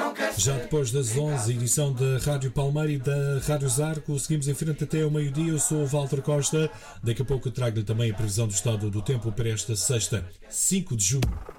Já depois das 11, edição da Rádio Palmeira e da Rádio Zarco, seguimos em frente até ao meio-dia. Eu sou o Walter Costa. Daqui a pouco eu trago-lhe também a previsão do estado do tempo para esta sexta, 5 de junho.